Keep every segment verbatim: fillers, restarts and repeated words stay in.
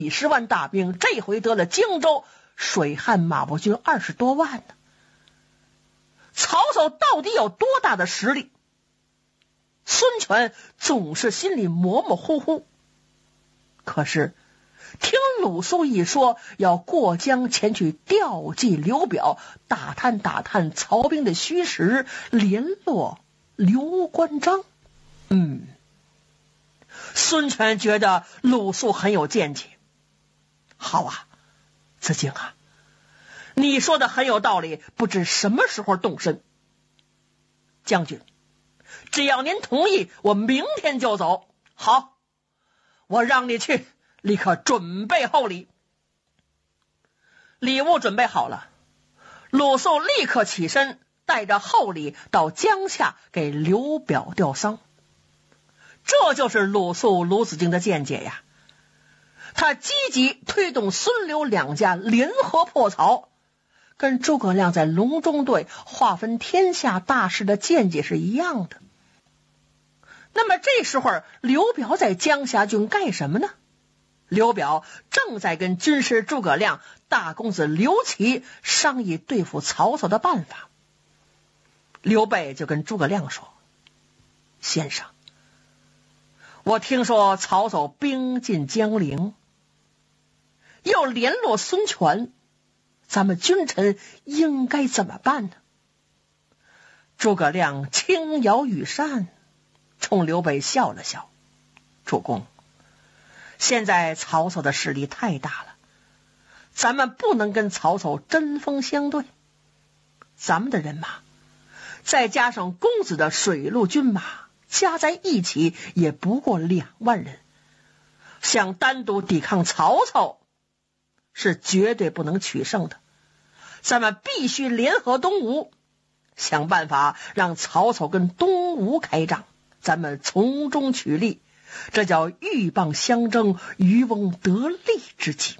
几十万大兵，这回得了荆州，水旱马步军二十多万呢。曹操到底有多大的实力？孙权总是心里模模糊糊。可是听鲁肃一说要过江前去调集刘表，打探打探曹兵的虚实，联络刘关张，嗯，孙权觉得鲁肃很有见解。好啊，子敬啊，你说的很有道理，不知什么时候动身。将军，只要您同意，我明天就走。好，我让你去，立刻准备厚礼。礼物准备好了，鲁肃立刻起身，带着厚礼到江夏给刘表吊丧。这就是鲁肃鲁子敬的见解呀。他积极推动孙刘两家联合破曹，跟诸葛亮在隆中对划分天下大势的见解是一样的。那么这时候刘表在江夏郡干什么呢？刘表正在跟军师诸葛亮、大公子刘琦商议对付曹操的办法。刘备就跟诸葛亮说：先生，我听说曹操兵进江陵，又联络孙权，咱们君臣应该怎么办呢？诸葛亮轻摇羽扇，冲刘备笑了笑：主公，现在曹操的势力太大了，咱们不能跟曹操针锋相对。咱们的人马再加上公子的水陆军马，加在一起也不过两万人，想单独抵抗曹操是绝对不能取胜的。咱们必须联合东吴，想办法让曹操跟东吴开仗，咱们从中取利，这叫鹬蚌相争，渔翁得利之计。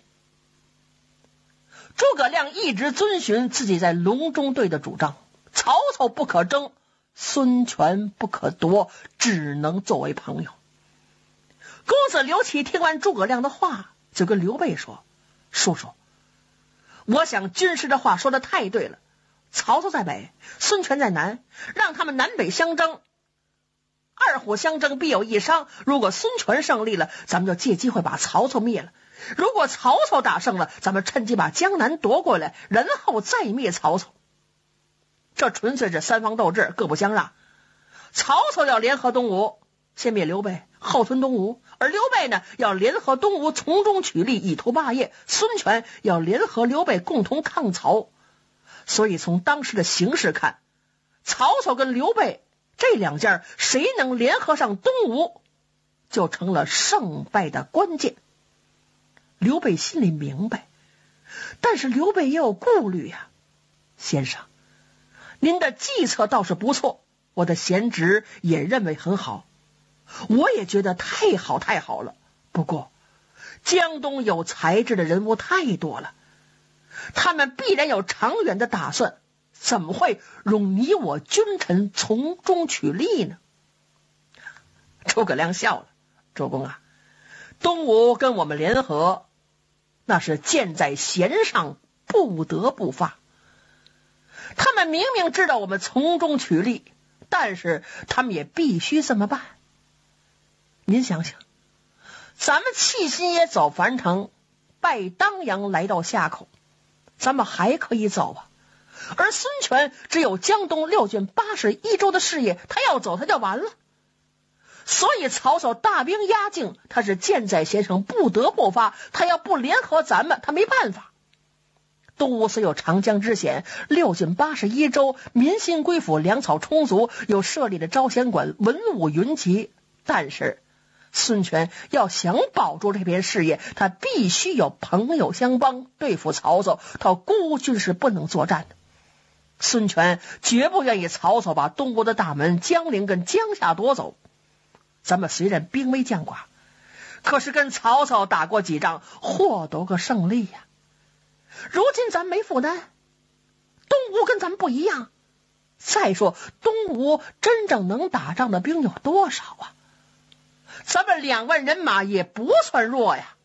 诸葛亮一直遵循自己在隆中对的主张，曹操不可争，孙权不可夺，只能作为朋友。公子刘琦听完诸葛亮的话，就跟刘备说：叔叔，我想军师的话说的太对了，曹操在北，孙权在南，让他们南北相争，二虎相争必有一伤，如果孙权胜利了，咱们就借机会把曹操灭了，如果曹操打胜了，咱们趁机把江南夺过来，然后再灭曹操。这纯粹是三方斗智，各不相让。曹操要联合东吴，先灭刘备，后吞东吴；而刘备呢，要联合东吴，从中取利，以图霸业。孙权要联合刘备，共同抗曹。所以从当时的形势看，曹操跟刘备这两家谁能联合上东吴，就成了胜败的关键。刘备心里明白，但是刘备也有顾虑呀。先生，您的计策倒是不错，我的贤侄也认为很好，我也觉得太好太好了。不过江东有才智的人物太多了，他们必然有长远的打算，怎么会容你我君臣从中取利呢？诸葛亮笑了：主公啊，东吴跟我们联合，那是箭在弦上，不得不发。他们明明知道我们从中取利，但是他们也必须这么办。您想想，咱们弃新野走樊城，拜当阳来到夏口，咱们还可以走啊。而孙权只有江东六郡八十一州的事业，他要走他就完了。所以曹操大兵压境，他是箭在弦上，不得不发。他要不联合咱们，他没办法。东吴虽有长江之险，六郡八十一州民心归附，粮草充足，又设立了招贤馆，文武云集，但是孙权要想保住这片事业，他必须有朋友相帮，对付曹操他孤军是不能作战的。孙权绝不愿意曹操把东吴的大门江陵跟江夏夺走。咱们虽然兵微将寡，可是跟曹操打过几仗，获得个胜利呀。如今咱没负担，东吴跟咱们不一样。再说东吴真正能打仗的兵有多少啊？咱们两万人马也不算弱呀。